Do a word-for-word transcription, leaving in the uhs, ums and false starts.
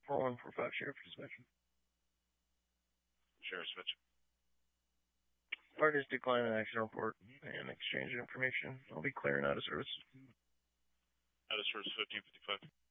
four one four five, Sheriff Dispatch. Sheriff Dispatch. Parties decline an action report and exchange information. I'll be clearing out of service. Out of service fifteen fifty-five.